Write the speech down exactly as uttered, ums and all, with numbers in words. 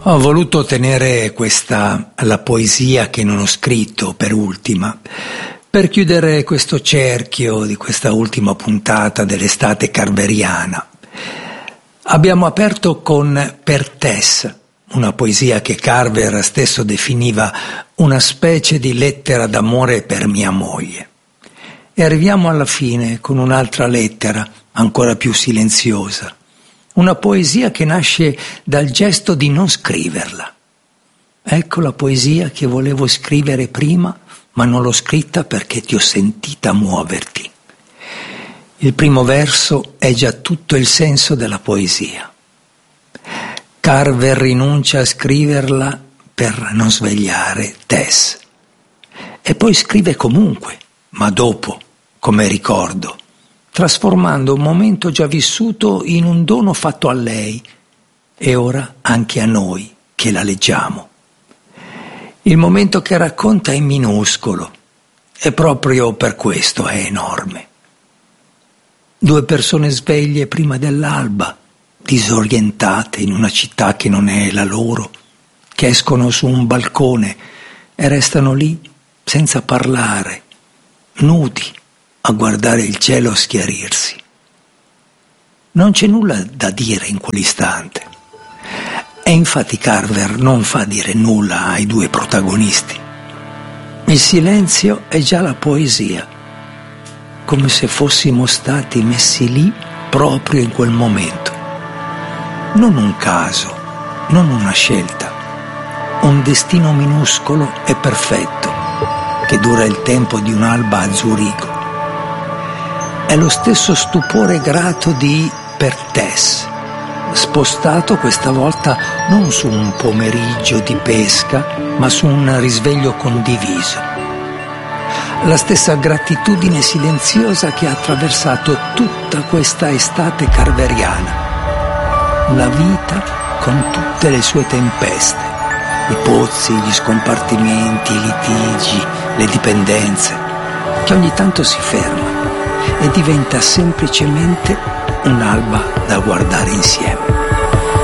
Ho voluto tenere questa, la poesia che non ho scritto per ultima, per chiudere questo cerchio di questa ultima puntata dell'estate carveriana. Abbiamo aperto con Per Tess, una poesia che Carver stesso definiva una specie di lettera d'amore per mia moglie. E arriviamo alla fine con un'altra lettera, ancora più silenziosa. Una poesia che nasce dal gesto di non scriverla. Ecco la poesia che volevo scrivere prima, ma non l'ho scritta perché ti ho sentita muoverti. Il primo verso è già tutto il senso della poesia. Carver rinuncia a scriverla per non svegliare Tess. E poi scrive comunque, ma dopo, come ricordo, trasformando un momento già vissuto in un dono fatto a lei e ora anche a noi che la leggiamo. Il momento che racconta è minuscolo e proprio per questo è enorme. Due persone sveglie prima dell'alba, disorientate in una città che non è la loro, che escono su un balcone e restano lì senza parlare, nudi, a guardare il cielo schiarirsi. Non c'è nulla da dire in quell'istante. E infatti Carver non fa dire nulla ai due protagonisti. Il silenzio è già la poesia, come se fossimo stati messi lì proprio in quel momento. Non un caso, non una scelta, un destino minuscolo e perfetto, che dura il tempo di un'alba a Zurigo. È lo stesso stupore grato di Per Tess, spostato questa volta non su un pomeriggio di pesca, ma su un risveglio condiviso. La stessa gratitudine silenziosa che ha attraversato tutta questa estate carveriana. La vita con tutte le sue tempeste, i pozzi, gli scompartimenti, i litigi, le dipendenze, che ogni tanto si ferma e diventa semplicemente un'alba da guardare insieme.